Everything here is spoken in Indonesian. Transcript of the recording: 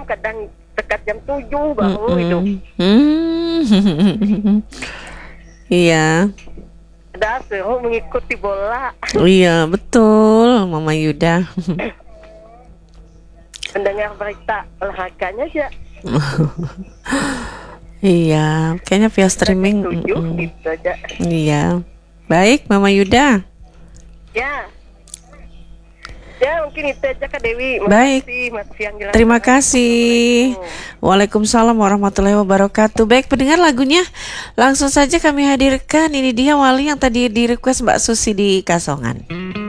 kadang dekat jam 7 baru hidup. Iya. Ada seru mengikuti bola. Iya, betul, Mama Yuda. Mendengar berita olahraganya aja. Iya, kayaknya via streaming. Setuju gitu aja. Iya. Baik, Mama Yuda. Ya. Ya, mungkin itu aja Kak Dewi. Baik. Makasih yang jelas. Terima kasih. Waalaikumsalam warahmatullahi wabarakatuh. Baik, pendengar lagunya langsung saja kami hadirkan. Ini dia Wali yang tadi di request Mbak Susi di Kasongan.